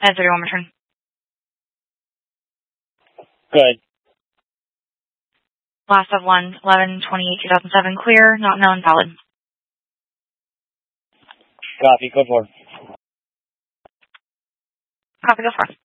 1031 return. Good. Last of 1/11/28/2007 clear, not known, valid. Copy, code 4. Copy, go for it.